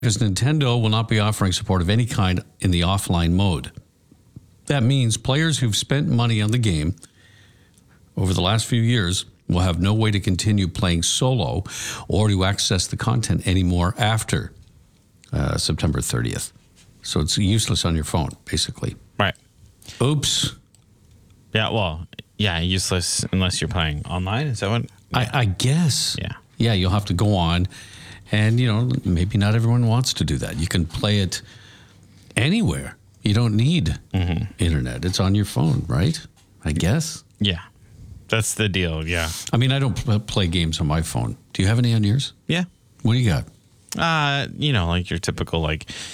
because Nintendo will not be offering support of any kind in the offline mode. That means players who've spent money on the game over the last few years will have no way to continue playing solo or to access the content anymore after September 30th. So it's useless on your phone, basically. Right. Oops. Yeah, well, yeah, useless unless you're playing online. Is that what? I guess. Yeah. Yeah, you'll have to go on. And, maybe not everyone wants to do that. You can play it anywhere. You don't need internet. It's on your phone, right? I guess. Yeah. That's the deal, yeah. I mean, I don't play games on my phone. Do you have any on yours? Yeah. What do you got? Like your typical,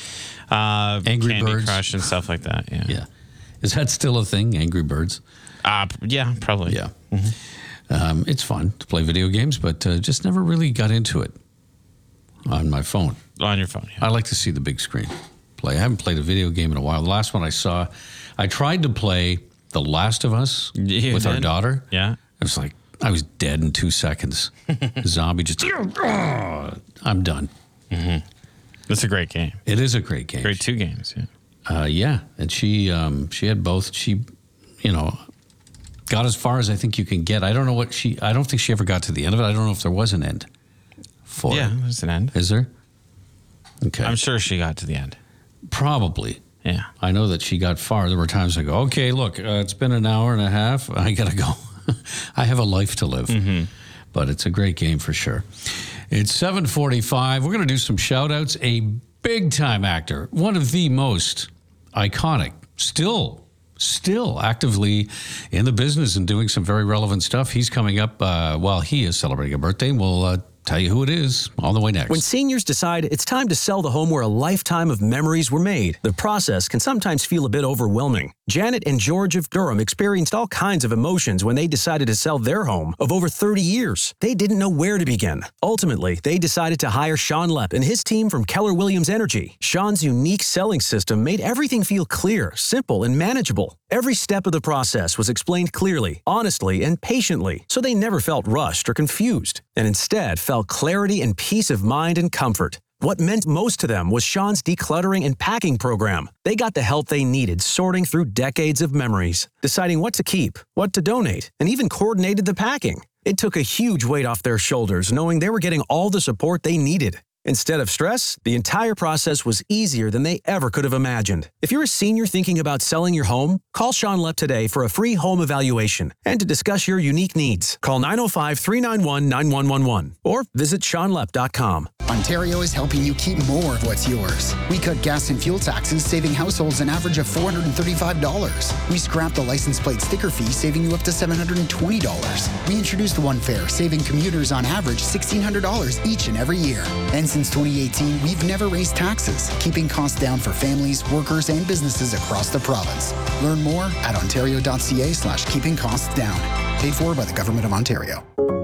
Angry Candy Birds? Crush and stuff like that, yeah. Yeah. Is that still a thing, Angry Birds? Yeah, probably. Yeah. It's fun to play video games, but just never really got into it on my phone. On your phone, yeah. I like to see the big screen play. I haven't played a video game in a while. The last one I saw, I tried to play The Last of Us with our daughter. Yeah. It was like, I was dead in 2 seconds. The zombie just, I'm done. It's a great game. It is a great game. Great 2 games, yeah. Yeah, and she had both. She, got as far as I think you can get. I don't know I don't think she ever got to the end of it. I don't know if there was an end for it. Yeah, there's an end. Is there? Okay. I'm sure she got to the end. Probably. Yeah. I know that she got far. There were times I go, okay, look, it's been an hour and a half. I got to go. I have a life to live. But it's a great game for sure. It's 7:45. We're going to do some shout-outs. A big-time actor, one of the most iconic, still actively in the business and doing some very relevant stuff. He's coming up while he is celebrating a birthday. We'll tell you who it is on the way next. When seniors decide it's time to sell the home where a lifetime of memories were made, the process can sometimes feel a bit overwhelming. Janet and George of Durham experienced all kinds of emotions when they decided to sell their home of over 30 years. They didn't know where to begin. Ultimately, they decided to hire Sean Lepp and his team from Keller Williams Energy. Sean's unique selling system made everything feel clear, simple, and manageable. Every step of the process was explained clearly, honestly, and patiently, so they never felt rushed or confused, and instead felt clarity and peace of mind and comfort. What meant most to them was Sean's decluttering and packing program. They got the help they needed sorting through decades of memories, deciding what to keep, what to donate, and even coordinated the packing. It took a huge weight off their shoulders knowing they were getting all the support they needed. Instead of stress, the entire process was easier than they ever could have imagined. If you're a senior thinking about selling your home, call Sean Lepp today for a free home evaluation and to discuss your unique needs. Call 905-391-9111 or visit SeanLepp.com. Ontario is helping you keep more of what's yours. We cut gas and fuel taxes, saving households an average of $435. We scrapped the license plate sticker fee, saving you up to $720. We introduced One Fare, saving commuters on average $1,600 each and every year. And since 2018, we've never raised taxes, keeping costs down for families, workers, and businesses across the province. Learn more at ontario.ca/keeping costs down. Paid for by the Government of Ontario.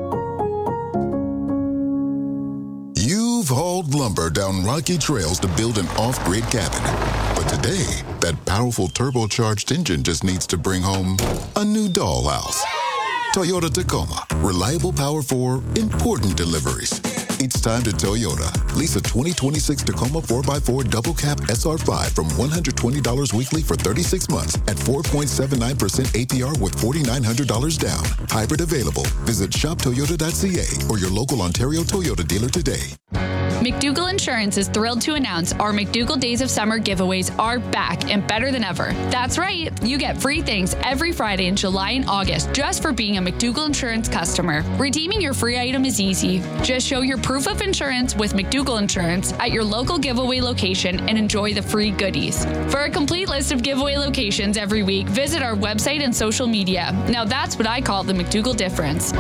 You've hauled lumber down rocky trails to build an off-grid cabin. But today, that powerful turbocharged engine just needs to bring home a new dollhouse. Toyota Tacoma. Reliable power for important deliveries. It's time to Toyota. Lease a 2026 Tacoma 4x4 double cab SR5 from $120 weekly for 36 months at 4.79% APR with $4,900 down. Hybrid available. Visit shoptoyota.ca or your local Ontario Toyota dealer today. McDougall Insurance is thrilled to announce our McDougall Days of Summer giveaways are back and better than ever. That's right. You get free things every Friday in July and August just for being a McDougall Insurance customer. Redeeming your free item is easy. Just show your proof of insurance with McDougall Insurance at your local giveaway location and enjoy the free goodies. For a complete list of giveaway locations every week, visit our website and social media. Now that's what I call the McDougall difference.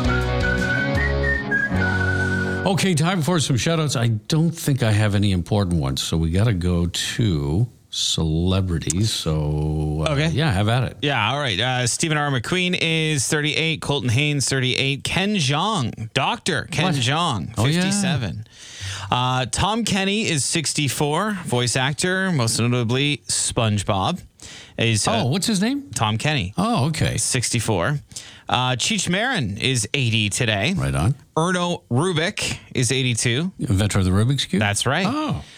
Okay, time for some shout-outs. I don't think I have any important ones, so we got to go to celebrities. So, okay. Yeah, have at it. Yeah, all right. Stephen R. McQueen is 38. Colton Haynes, 38. Ken Jeong, Dr. Ken Jeong, 57. Oh, yeah. Tom Kenny is 64. Voice actor, most notably SpongeBob. is what's his name? Tom Kenny. Oh, okay. 64. Cheech Marin is 80 today. Right on. Erno Rubik is 82. Inventor of the Rubik's Cube? That's right. Oh.